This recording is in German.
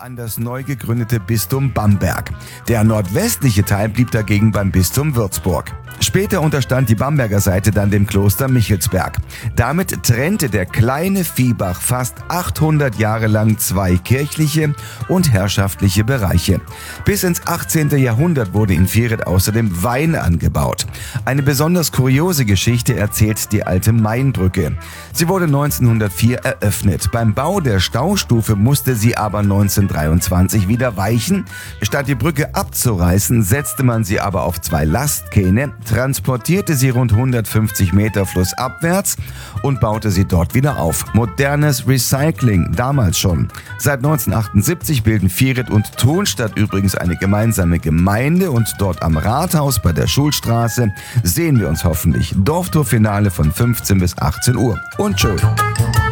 an das neu gegründete Bistum Bamberg. Der nordwestliche Teil blieb dagegen beim Bistum Würzburg. Später unterstand die Bamberger Seite dann dem Kloster Michelsberg. Damit trennte der kleine Viehbach fast 800 Jahre lang zwei kirchliche und herrschaftliche Bereiche. Bis ins 18. Jahrhundert wurde in Vieret außerdem Wein angebaut. Eine besonders kuriose Geschichte erzählt die alte Mainbrücke. Sie wurde 1904 eröffnet. Beim Bau der Staustufe musste sie aber 1923 wieder weichen. Statt die Brücke abzureißen, setzte man sie aber auf zwei Lastkähne, transportierte sie rund 150 Meter flussabwärts und baute sie dort wieder auf. Modernes Recycling, damals schon. Seit 1978 bilden Vieret und Thonstadt übrigens eine gemeinsame Gemeinde und dort am Rathaus bei der Schulstraße sehen wir uns hoffentlich. Dorftourfinale von 15 bis 18 Uhr. Und tschö.